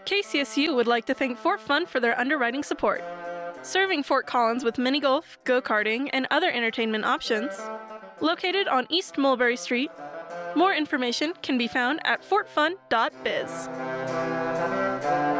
KCSU would like to thank Fort Fun for their underwriting support. Serving Fort Collins with mini golf, go-karting, and other entertainment options. Located on East Mulberry Street. More information can be found at fortfun.biz.